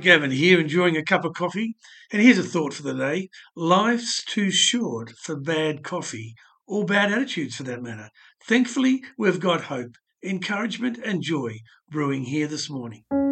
Gavin here, enjoying a cup of coffee. And here's a thought for the day. Life's too short for bad coffee, or bad attitudes for that matter. Thankfully, we've got hope, encouragement, and joy brewing here this morning.